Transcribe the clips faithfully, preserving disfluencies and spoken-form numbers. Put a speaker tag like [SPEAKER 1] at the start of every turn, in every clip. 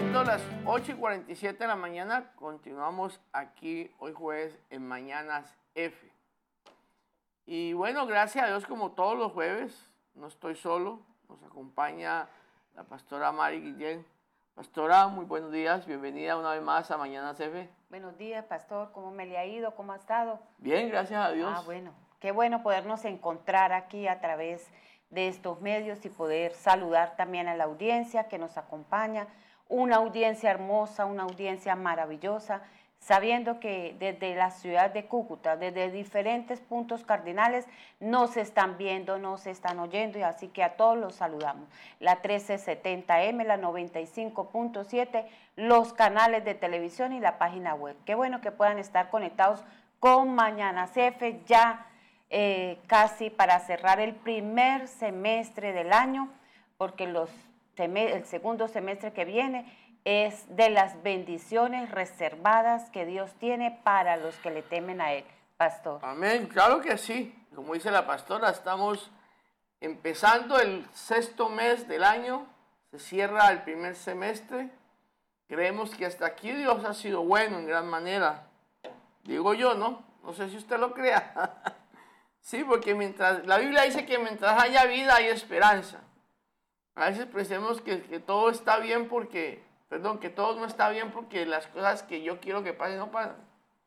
[SPEAKER 1] Siendo las ocho y cuarenta y siete de la mañana, continuamos aquí hoy jueves en Mañanas F. Y bueno, gracias a Dios, como todos los jueves, no estoy solo, nos acompaña la pastora Mari Guillén. Pastora, muy buenos días, bienvenida una vez más a Mañanas F.
[SPEAKER 2] Buenos días, pastor, ¿cómo me le ha ido? ¿Cómo ha estado?
[SPEAKER 1] Bien, gracias a Dios.
[SPEAKER 2] Ah, bueno, qué bueno podernos encontrar aquí a través de estos medios y poder saludar también a la audiencia que nos acompaña. Una audiencia hermosa, una audiencia maravillosa, sabiendo que desde la ciudad de Cúcuta, desde diferentes puntos cardinales, nos están viendo, nos están oyendo, y así que a todos los saludamos. La trece setenta eme, la noventa y cinco punto siete, los canales de televisión y la página web. Qué bueno que puedan estar conectados con Mañanas F, ya eh, casi para cerrar el primer semestre del año, porque los el segundo semestre que viene es de las bendiciones reservadas que Dios tiene para los que le temen a Él, pastor.
[SPEAKER 1] Amén, claro que sí. Como dice la pastora, estamos empezando el sexto mes del año, se cierra el primer semestre. Creemos que hasta aquí Dios ha sido bueno en gran manera. Digo yo, ¿no? No sé si usted lo crea. Sí, porque mientras la Biblia dice que mientras haya vida hay esperanza. A veces pensemos que, que todo está bien porque, perdón, que todo no está bien porque las cosas que yo quiero que pasen no pasan.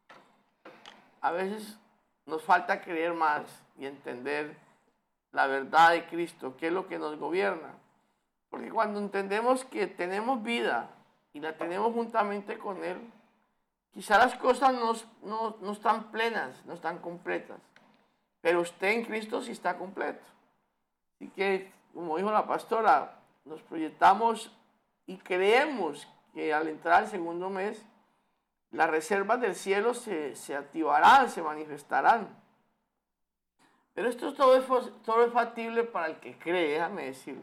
[SPEAKER 1] A veces nos falta creer más y entender la verdad de Cristo, que es lo que nos gobierna. Porque cuando entendemos que tenemos vida y la tenemos juntamente con Él, quizá las cosas no, no, no están plenas, no están completas, pero usted en Cristo sí está completo. Así que, como dijo la pastora, nos proyectamos y creemos que al entrar al segundo mes, las reservas del cielo se, se activarán, se manifestarán. Pero esto todo es, todo es factible para el que cree, déjame decirle.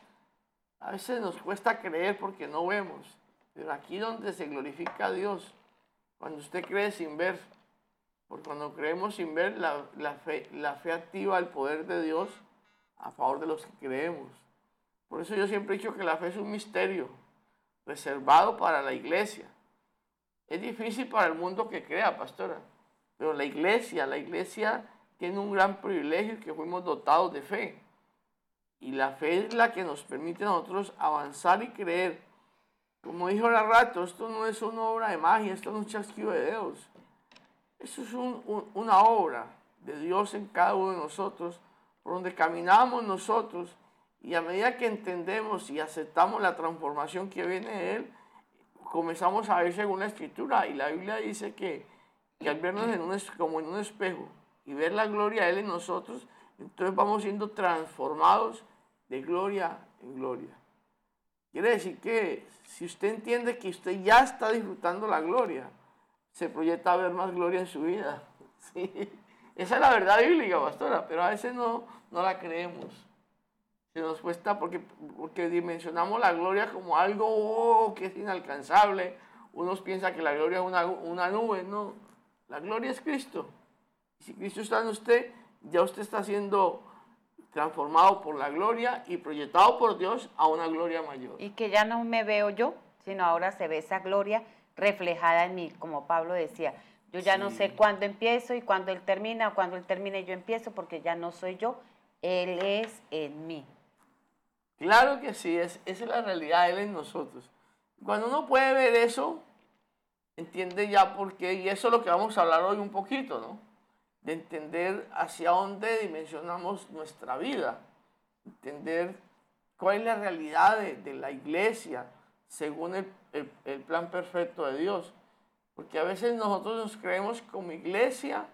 [SPEAKER 1] A veces nos cuesta creer porque no vemos, pero aquí donde se glorifica a Dios, cuando usted cree sin ver, porque cuando creemos sin ver, la, la, fe, la fe activa el poder de Dios a favor de los que creemos. Por eso yo siempre he dicho que la fe es un misterio reservado para la iglesia. Es difícil para el mundo que crea, pastora, pero la iglesia, la iglesia tiene un gran privilegio, que fuimos dotados de fe. Y la fe es la que nos permite a nosotros avanzar y creer. Como dijo hace rato, esto no es una obra de magia, esto no es un chasquido de dedos. Esto es un, un, una obra de Dios en cada uno de nosotros, por donde caminamos nosotros, y a medida que entendemos y aceptamos la transformación que viene de Él, comenzamos a ver según la Escritura, y la Biblia dice que, que al vernos en un, como en un espejo y ver la gloria de Él en nosotros, entonces vamos siendo transformados de gloria en gloria. Quiere decir que si usted entiende que usted ya está disfrutando la gloria, se proyecta a ver más gloria en su vida. ¿Sí? Esa es la verdad bíblica, pastora, pero a veces no, no la creemos. Se nos cuesta porque, porque dimensionamos la gloria como algo oh, que es inalcanzable. Unos piensan que la gloria es una, una nube. No, la gloria es Cristo. Y si Cristo está en usted, ya usted está siendo transformado por la gloria y proyectado por Dios a una gloria mayor.
[SPEAKER 2] Y que ya no me veo yo, sino ahora se ve esa gloria reflejada en mí, como Pablo decía. Yo ya sí. No sé cuándo empiezo y cuándo Él termina, o cuándo Él termina y yo empiezo, porque ya no soy yo, Él es en mí.
[SPEAKER 1] Claro que sí, es, esa es la realidad de Él en nosotros. Cuando uno puede ver eso, entiende ya por qué, y eso es lo que vamos a hablar hoy un poquito, ¿no? De entender hacia dónde dimensionamos nuestra vida, entender cuál es la realidad de, de la iglesia según el, el, el plan perfecto de Dios. Porque a veces nosotros nos creemos como iglesia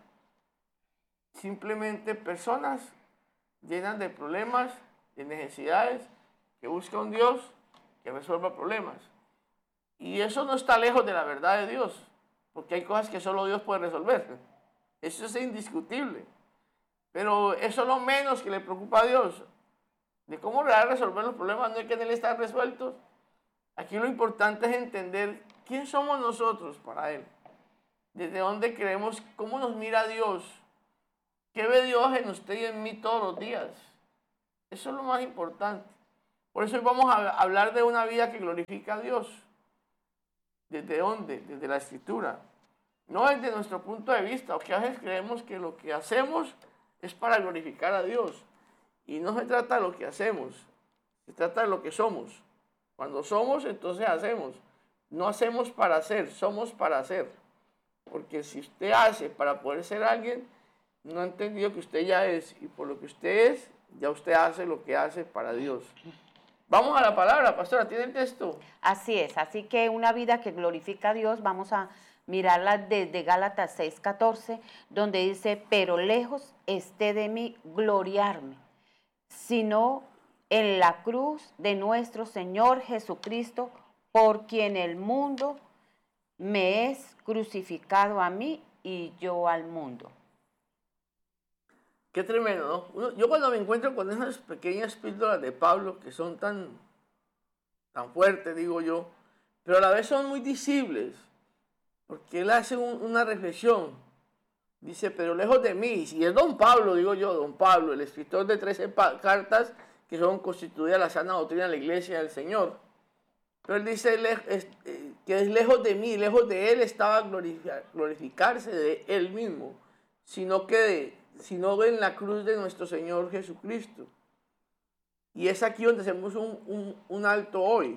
[SPEAKER 1] simplemente personas llenas de problemas, de necesidades, que buscan un Dios que resuelva problemas. Y eso no está lejos de la verdad de Dios, porque hay cosas que solo Dios puede resolver. Eso es indiscutible. Pero eso es lo menos que le preocupa a Dios. De cómo resolver los problemas no es que en Él están resueltos. Aquí lo importante es entender quién somos nosotros para Él. Desde dónde creemos, cómo nos mira Dios. ¿Qué ve Dios en usted y en mí todos los días? Eso es lo más importante. Por eso hoy vamos a hablar de una vida que glorifica a Dios. ¿Desde dónde? Desde la Escritura. No desde nuestro punto de vista, porque a veces creemos que lo que hacemos es para glorificar a Dios. Y no se trata de lo que hacemos, se trata de lo que somos. Cuando somos, entonces hacemos. No hacemos para hacer, somos para hacer. Porque si usted hace para poder ser alguien, no ha entendido que usted ya es. Y por lo que usted es, ya usted hace lo que hace para Dios. Vamos a la palabra, pastora, ¿tiene el texto?
[SPEAKER 2] Así es, así que una vida que glorifica a Dios, vamos a mirarla desde Gálatas seis catorce, donde dice, pero lejos esté de mí gloriarme, sino en la cruz de nuestro Señor Jesucristo, por quien el mundo me es crucificado a mí y yo al mundo.
[SPEAKER 1] Qué tremendo, ¿no? Uno, yo cuando me encuentro con esas pequeñas píldoras de Pablo, que son tan, tan fuertes, digo yo, pero a la vez son muy visibles, porque él hace un, una reflexión. Dice, pero lejos de mí, si es don Pablo, digo yo, don Pablo, el escritor de trece cartas que son constituidas la sana doctrina de la iglesia del Señor. Pero él dice que es lejos de mí, lejos de él estaba glorificarse de él mismo, sino que de sino en la cruz de nuestro Señor Jesucristo. Y es aquí donde hacemos un, un, un alto hoy.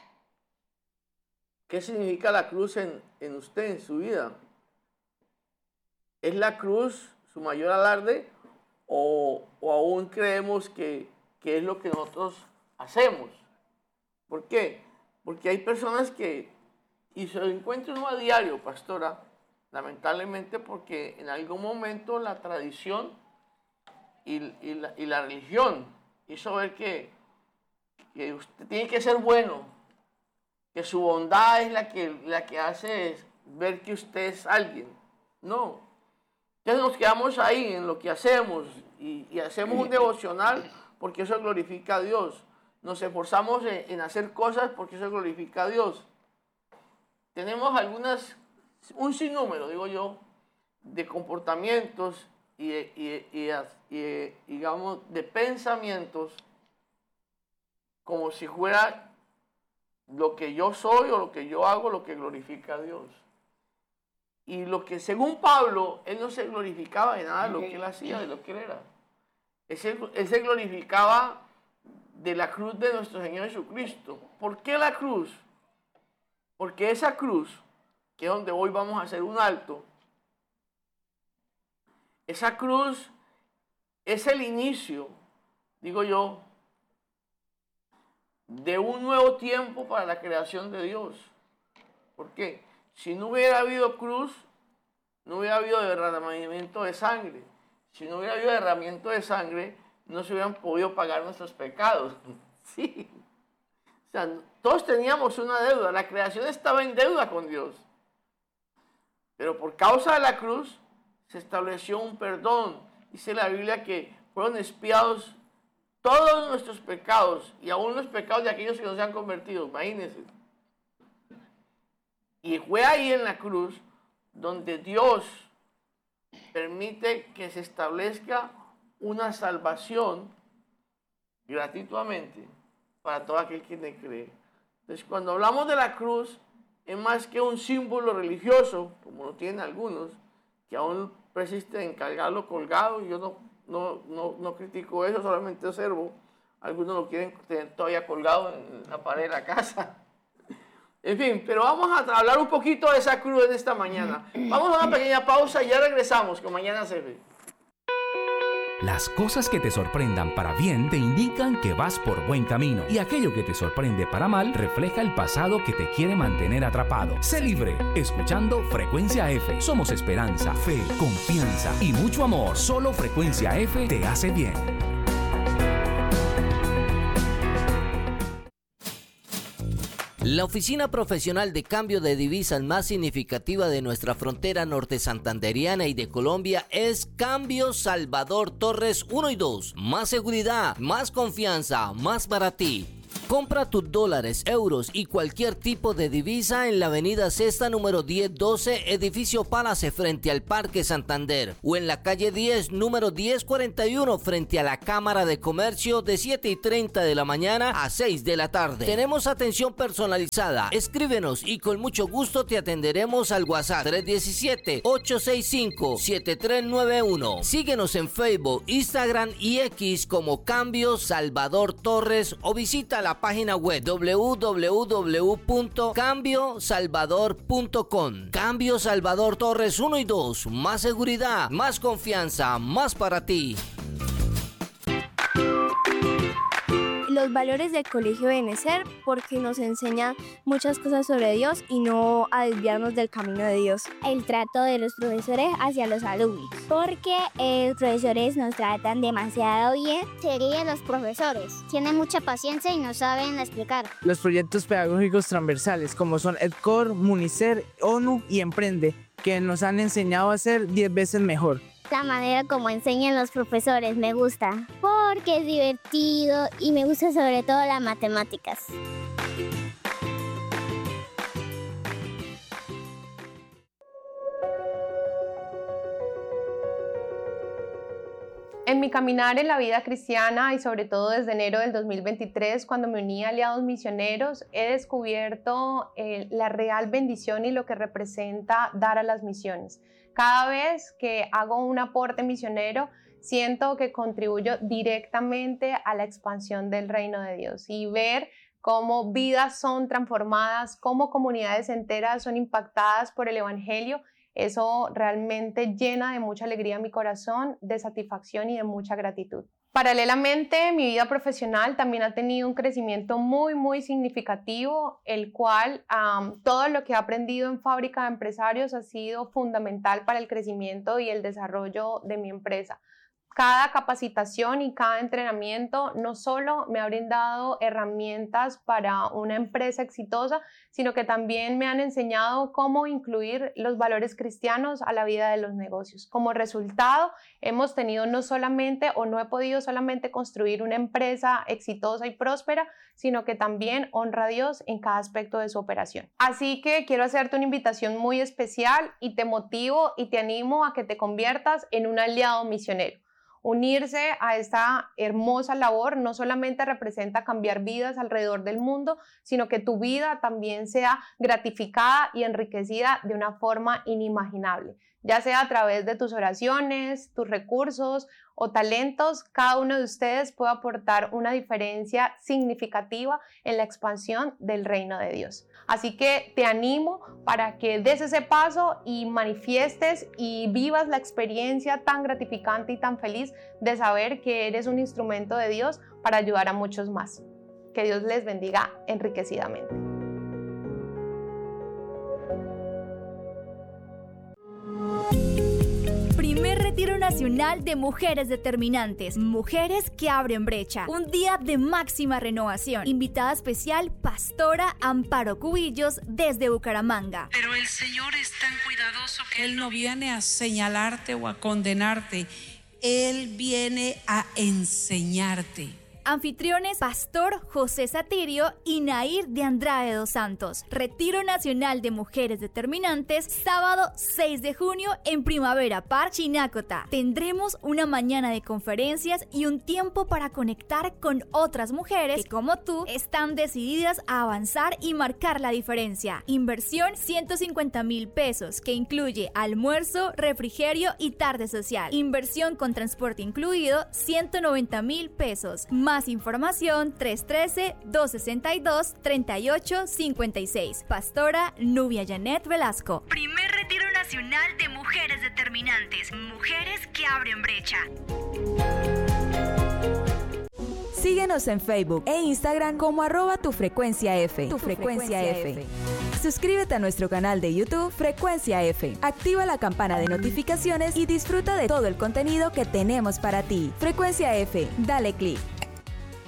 [SPEAKER 1] ¿Qué significa la cruz en, en usted, en su vida? ¿Es la cruz su mayor alarde o, o aún creemos que, que es lo que nosotros hacemos? ¿Por qué? Porque hay personas que, y se lo encuentra uno a diario, pastora, lamentablemente porque en algún momento la tradición y, y, la, y la religión hizo ver que, que usted tiene que ser bueno, que su bondad es la que, la que hace ver que usted es alguien. No. Entonces nos quedamos ahí en lo que hacemos y, y hacemos un devocional porque eso glorifica a Dios. Nos esforzamos en, en hacer cosas porque eso glorifica a Dios. Tenemos algunas... un sinnúmero, digo yo, de comportamientos y, y, y, y, y, digamos, de pensamientos como si fuera lo que yo soy o lo que yo hago, lo que glorifica a Dios. Y lo que, según Pablo, él no se glorificaba de nada de lo que él hacía, de lo que él era. Él se, él se glorificaba de la cruz de nuestro Señor Jesucristo. ¿Por qué la cruz? Porque esa cruz, que es donde hoy vamos a hacer un alto, esa cruz es el inicio, digo yo, de un nuevo tiempo para la creación de Dios. ¿Por qué? Si no hubiera habido cruz, no hubiera habido derramamiento de sangre. Si no hubiera habido derramamiento de sangre, no se hubieran podido pagar nuestros pecados. Sí. O sea, todos teníamos una deuda, la creación estaba en deuda con Dios. Pero por causa de la cruz se estableció un perdón. Dice la Biblia que fueron expiados todos nuestros pecados y aún los pecados de aquellos que no se han convertido. Imagínense. Y fue ahí en la cruz donde Dios permite que se establezca una salvación gratuitamente para todo aquel que le cree. Entonces, cuando hablamos de la cruz, es más que un símbolo religioso, como lo tienen algunos, que aún persisten en cargarlo colgado, y yo no, no, no, no critico eso, solamente observo. Algunos lo quieren tener todavía colgado en la pared de la casa. En fin, pero vamos a hablar un poquito de esa cruz en esta mañana. Vamos a una pequeña pausa y ya regresamos con Mañana se ve.
[SPEAKER 3] Las cosas que te sorprendan para bien te indican que vas por buen camino, y aquello que te sorprende para mal refleja el pasado que te quiere mantener atrapado. Sé libre, escuchando Frecuencia F. Somos esperanza, fe, confianza y mucho amor. Solo Frecuencia F te hace bien.
[SPEAKER 4] La oficina profesional de cambio de divisas más significativa de nuestra frontera norte santanderiana y de Colombia es Cambio Salvador Torres uno y dos. Más seguridad, más confianza, más para ti. Compra tus dólares, euros y cualquier tipo de divisa en la avenida Sexta número diez doce, edificio Palace frente al Parque Santander, o en la calle diez número diez cuarenta y uno frente a la Cámara de Comercio de siete y treinta de la mañana a seis de la tarde. Tenemos atención personalizada. Escríbenos y con mucho gusto te atenderemos al WhatsApp tres uno siete, ocho seis cinco, siete tres nueve uno. Síguenos en Facebook, Instagram y X como Cambio Salvador Torres o visita la página web doble u doble u doble u punto cambio salvador punto com. Cambio Salvador Torres uno y dos. Más seguridad, más confianza, más para ti.
[SPEAKER 5] Los valores del colegio deben ser porque nos enseña muchas cosas sobre Dios y no a desviarnos del camino de Dios.
[SPEAKER 6] El trato de los profesores hacia los alumnos, porque eh, los profesores nos tratan demasiado bien. Serían los profesores, tienen mucha paciencia y nos saben explicar.
[SPEAKER 7] Los proyectos pedagógicos transversales como son EdCor, Municer, ONU y Emprende, que nos han enseñado a ser diez veces mejor.
[SPEAKER 6] La manera como enseñan los profesores me gusta, porque es divertido y me gusta sobre todo las matemáticas.
[SPEAKER 8] En mi caminar en la vida cristiana y sobre todo desde enero del dos mil veintitrés, cuando me uní a Aliados Misioneros, he descubierto eh, la real bendición y lo que representa dar a las misiones. Cada vez que hago un aporte misionero, siento que contribuyo directamente a la expansión del reino de Dios y ver cómo vidas son transformadas, cómo comunidades enteras son impactadas por el evangelio. Eso realmente llena de mucha alegría mi corazón, de satisfacción y de mucha gratitud. Paralelamente, mi vida profesional también ha tenido un crecimiento muy, muy significativo, el cual um, todo lo que he aprendido en Fábrica de Empresarios ha sido fundamental para el crecimiento y el desarrollo de mi empresa. Cada capacitación y cada entrenamiento no solo me ha brindado herramientas para una empresa exitosa, sino que también me han enseñado cómo incluir los valores cristianos a la vida de los negocios. Como resultado, hemos tenido no solamente o no he podido solamente construir una empresa exitosa y próspera, sino que también honra a Dios en cada aspecto de su operación. Así que quiero hacerte una invitación muy especial y te motivo y te animo a que te conviertas en un aliado misionero. Unirse a esta hermosa labor no solamente representa cambiar vidas alrededor del mundo, sino que tu vida también sea gratificada y enriquecida de una forma inimaginable. Ya sea a través de tus oraciones, tus recursos o talentos, cada uno de ustedes puede aportar una diferencia significativa en la expansión del reino de Dios. Así que te animo para que des ese paso y manifiestes y vivas la experiencia tan gratificante y tan feliz de saber que eres un instrumento de Dios para ayudar a muchos más. Que Dios les bendiga enriquecidamente.
[SPEAKER 9] Primer Retiro Nacional de Mujeres Determinantes, mujeres que abren brecha. Un día de máxima renovación. Invitada especial, Pastora Amparo Cubillos desde Bucaramanga.
[SPEAKER 10] Pero el Señor es tan cuidadoso que Él no viene a señalarte o a condenarte. Él viene a enseñarte.
[SPEAKER 9] Anfitriones, Pastor José Satirio y Nair de Andrade dos Santos. Retiro Nacional de Mujeres Determinantes, sábado seis de junio en Primavera Park, Chinacota. Tendremos una mañana de conferencias y un tiempo para conectar con otras mujeres que, como tú, están decididas a avanzar y marcar la diferencia. Inversión ciento cincuenta mil pesos, que incluye almuerzo, refrigerio y tarde social. Inversión con transporte incluido, ciento noventa mil pesos. Más información tres uno tres, dos seis dos, tres ocho cinco seis. Pastora Nubia Janet Velasco.
[SPEAKER 11] Primer Retiro Nacional de Mujeres Determinantes, mujeres que abren brecha.
[SPEAKER 12] Síguenos en Facebook e Instagram como arroba tu frecuencia F. Tu frecuencia F. Suscríbete a nuestro canal de YouTube Frecuencia F. Activa la campana de notificaciones y disfruta de todo el contenido que tenemos para ti. Frecuencia F. Dale clic.